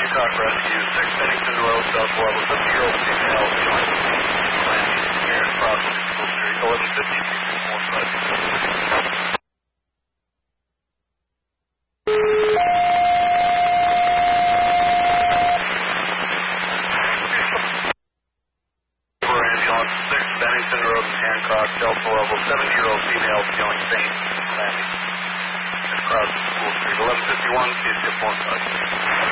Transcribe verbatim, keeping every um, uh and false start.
Hancock Rescue, six Bennington Road, South Level, seven-year-old female, joint landing near crossing School Street, eleven fifty, four five. Ambulance, six Bennington Road, Hancock, Delta Level, seven-year-old female, feeling faint, landing across School Street, eleven fifty-one, P C four five.